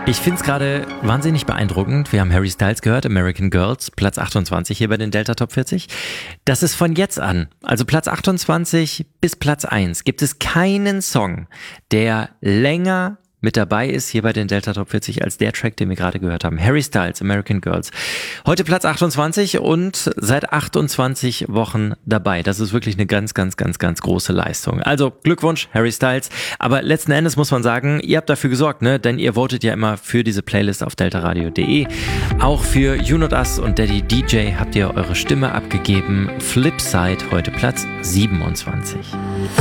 Ich finde es gerade wahnsinnig beeindruckend. Wir haben Harry Styles gehört, American Girls, Platz 28 hier bei den Delta Top 40. Das ist von jetzt an, also Platz 28 bis Platz 1, gibt es keinen Song, der länger mit dabei ist hier bei den Delta Top 40 als der Track, den wir gerade gehört haben. Harry Styles, American Girls. Heute Platz 28 und seit 28 Wochen dabei. Das ist wirklich eine ganz, ganz, ganz, ganz große Leistung. Also Glückwunsch, Harry Styles. Aber letzten Endes muss man sagen, ihr habt dafür gesorgt, ne? Denn ihr votet ja immer für diese Playlist auf deltaradio.de. Auch für You Not Us und Daddy DJ habt ihr eure Stimme abgegeben. Flipside, heute Platz 27.